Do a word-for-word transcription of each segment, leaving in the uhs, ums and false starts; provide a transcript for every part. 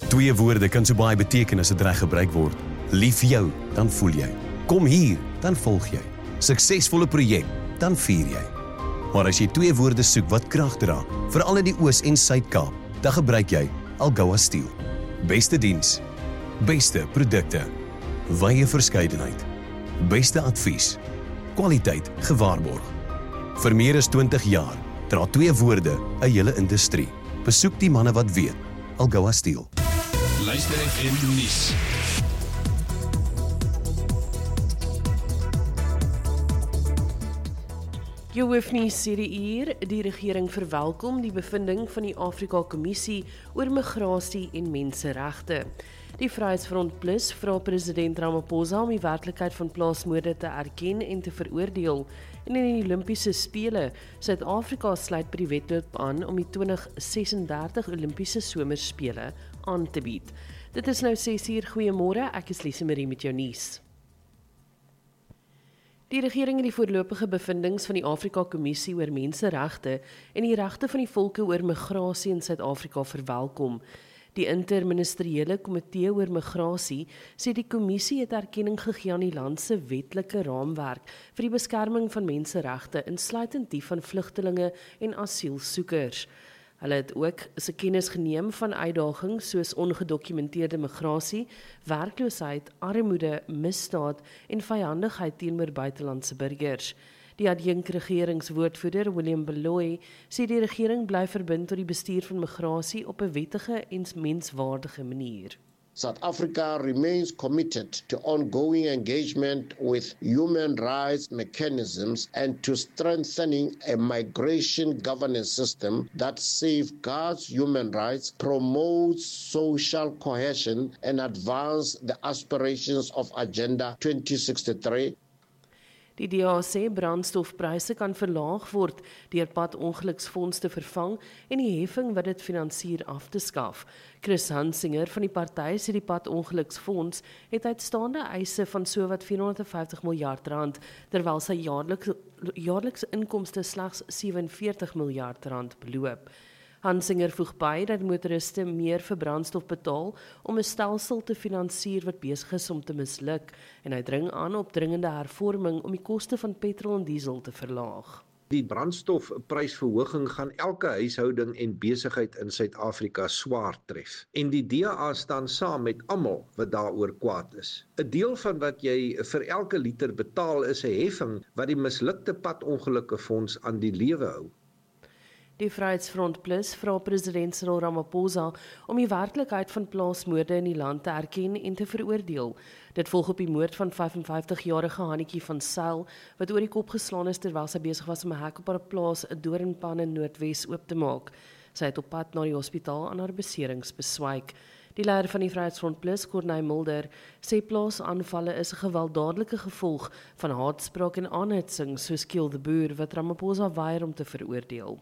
Twee woorde kan so baie beteken as dit reg gebruik word. Lief jou, dan voel jy. Kom hier, dan volg jy. Suksesvolle projek, dan vier jy. Maar as jy twee woorde soek wat krag dra, veral in die Oos- en Suid-Kaap, dan gebruik jy Algoa Steel. Beste diens, beste produkte, wye verskeidenheid, beste advies, kwaliteit gewaarborg. Vir meer as twintig jaar dra twee woorde 'n hele industrie. Besoek die manne wat weet. Algoa Steel. Luister F M nuus. Jou hoofnuus sê die uur, die regering verwelkom die bevinding van die Afrika-kommissie oor migrasie en menseregte. Die Vryheidsfront Plus vra president Ramaphosa om die werklikheid van plaasmoorde te erken en te veroordeel. En in die Olimpiese Spele, Suid-Afrika sluit by die wedloop aan om die twintig sessendertig Olimpiese Somerspele aan te bied. Dit is nou ses uur, goeiemôre, ek is Lise Marie met jou nuus. Die regering het die voorlopige bevindings van die Afrika-kommissie oor menseregte en die regte van die volke oor migrasie in Suid-Afrika verwelkom. Die interministeriële komitee oor migrasie sê die kommissie het erkenning gegee aan die land se wetlike raamwerk vir die beskerming van menseregte, insluitend die van vlugtelinge en asielsoekers. Hulle het ook se kennis geneem van uitdagings soos ongedokumenteerde migrasie, werkloosheid, armoede, misdaad en vyandigheid teenoor buitelandse burgers. Die adjunk-regeringswoordvoerder William Beloy sê die regering bly verbind tot die bestuur van migrasie op 'n wettige en menswaardige manier. South Africa remains committed to ongoing engagement with human rights mechanisms and to strengthening a migration governance system that safeguards human rights, promotes social cohesion, and advances the aspirations of Agenda twenty sixty-three. Die D A sê brandstofpryse kan verlaag word deur padongeluksfonds te vervang en die heffing wat dit finansier af te skaf. Chris Hansinger van die party sê die padongeluksfonds het uitstaande eise van sowat vierhonderd vyftig miljard rand, terwyl sy jaarlikse jaarlikse inkomste slegs sewenveertig miljard rand beloop. Hansinger voeg by dat motoriste meer vir brandstof betaal om 'n stelsel te finansier wat besig is om te misluk, en hy dring aan op dringende hervorming om die koste van petrol en diesel te verlaag. Die brandstofprysverhoging gaan elke huishouding en besigheid in Suid-Afrika swaar tref. En die D A staan saam met almal wat daaroor kwaad is. 'n Deel van wat jy vir elke liter betaal is 'n heffing wat die mislukte padongelukkefonds aan die lewe hou. Die Vryheidsfront Plus vra president Cyril Ramaphosa om die werklikheid van plaasmoorde in die land te erken en te veroordeel. Dit volg op die moord van vyfenvyftigjarige Hannetjie van Sail, wat oor die kop geslaan is terwyl sy besig was om 'n hek op haar plaas 'n doringpan in Noordwes oop te maak. Sy het op pad na die hospitaal aan haar beserings beswyk. Die leier van die Vryheidsfront Plus, Corneille Mulder, sê plaasaanvalle is 'n gewelddadelike gevolg van haatspraak en aanhitsing soos Kill the Boer, wat Ramaphosa weier om te veroordeel.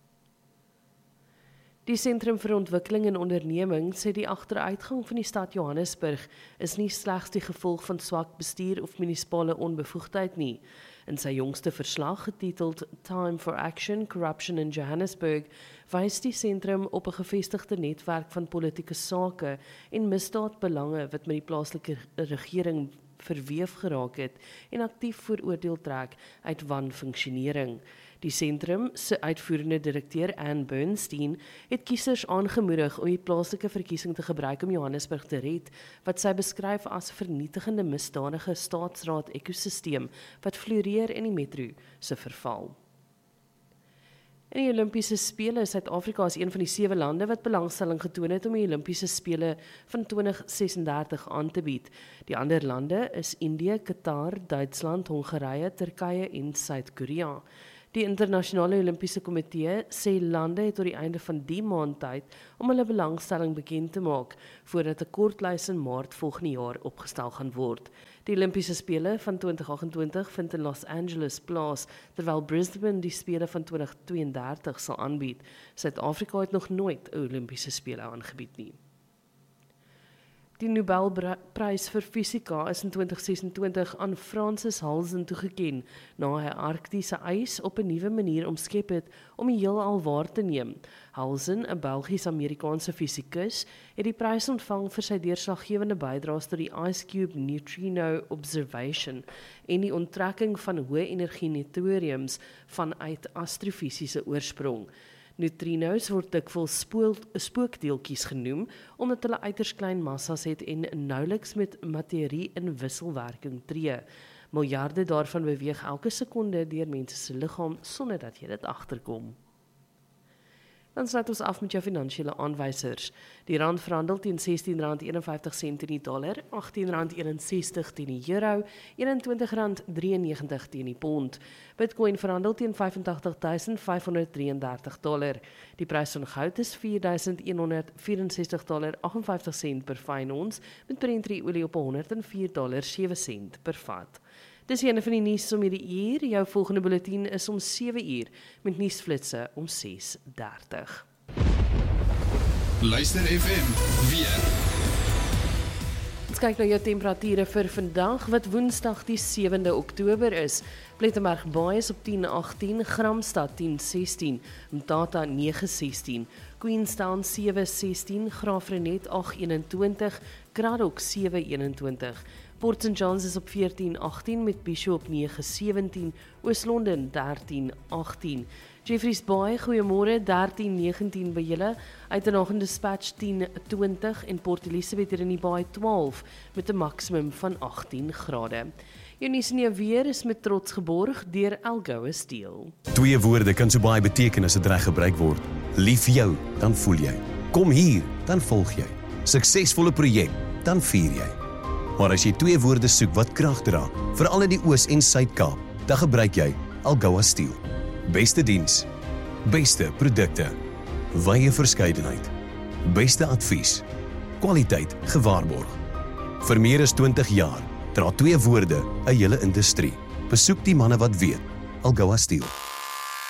Die Sentrum vir Ontwikkeling en Onderneming sê die agteruitgang van die stad Johannesburg is nie slegs die gevolg van swak bestuur of munisipale onbevoegdheid nie. In sy jongste verslag getiteld Time for Action, Corruption in Johannesburg, wys die sentrum op 'n gevestigde netwerk van politieke sake en misdaadbelange wat met die plaaslike regering verweef geraak het en aktief vooroordeel trek uit wanfunksionering. Die sentrum se uitvoerende direkteur Anne Bernstein het kiesers aangemoedig om die plaaslike verkiesing te gebruik om Johannesburg te red, wat sy beskryf as vernietigende misdadige staatsraad ekosisteem wat floreer in die metro se verval. In die Olimpiese Spele is Suid-Afrika as een van die sewe lande wat belangstelling getoon het om die Olimpiese Spele van twintig sesendertig aan te bied. Die ander lande is Indië, Qatar, Duitsland, Hongarye, Turkye en Suid-Korea. Die internasionale Olimpiese komitee sê lande het tot die einde van die maand tyd om hulle belangstelling bekend te maak, voordat 'n kortlys in Maart volgende jaar opgestel gaan word. Die Olimpiese Spele van twintig agt-en-twintig vind in Los Angeles plaas, terwyl Brisbane die Spele van twintig tweeëndertig sal aanbied. Suid-Afrika het nog nooit 'n Olimpiese Spele aangebied nie. Die Nobelprys vir Fisika is in twintig sesentwintig aan Francis Halzen toegeken, na hy arktiese ys op 'n nuwe manier omskep het om die heelal waar te neem. Halzen, 'n Belgies-Amerikaanse fisikus, het die prys ontvang vir sy deurslaggewende bydraes tot die Ice Cube Neutrino Observation en die onttrekking van hoë-energie neutroniums vanuit astrofisiese oorsprong. Neutrinos word dikwels spookdeeltjies genoem, omdat hulle uiters klein massas het en nauweliks met materie in wisselwerking tree. Miljarde daarvan beweeg elke sekonde deur mense se liggaam sonder dat jy dit agterkom. Dan sluit ons af met jou finansiële aanwysers. Die rand verhandel teen sestien rand eenenvyftig sent teen die dollar, agttien rand eenensestig teen die euro, eenentwintig rand drieënnegentig teen die pond. Bitcoin verhandel teen vyfentagtig duisend vyfhonderd drieëndertig dollar. Die prys van goud is vier duisend honderd vyf en sestig dollar aggenvyftig sent per fyn ons, met Brent olie op honderd en vier dollar sewe sent per vat. Dis een van die nuus om hierdie uur. Jou volgende bulletin is om sewe uur, met nuusflitse om ses dertig. Luister F M weer. Ons kyk na jou temperature vir vandag, wat Woensdag die sewende Oktober is. Plettenberg Baai is op tien agtien, Gramstad tien sestien, Mtata nege sestien, Queenstown sewe sestien, Graafrenet agt eenentwintig, Kraddock sewe eenentwintig, Port Saint Johns is op veertien agtien met Bishop nege sewentien, Oos-London dertien agtien. Jeffreys Bay, goeiemôre, dertien negentien by julle, Uitenhagen Dispatch tien twintig en Port Elizabeth hier in die Baai twaalf met 'n maksimum van agtien grade. Jou nuus en jou weer is met trots geborg deur Algoa Steel. Twee woorde kan so baie beteken as dit reg gebruik word. Lief jou, dan voel jy. Kom hier, dan volg jy. Suksesvolle projek, dan vier jy. Maar as jy twee woorde soek wat krag dra, veral in die Oos- en Suid-Kaap, dan gebruik jy Algoa Steel. Beste diens, beste produkte, wye verskeidenheid, beste advies, kwaliteit gewaarborg. Vir meer as twintig jaar dra twee woorde 'n hele industrie. Besoek die manne wat weet, Algoa Steel.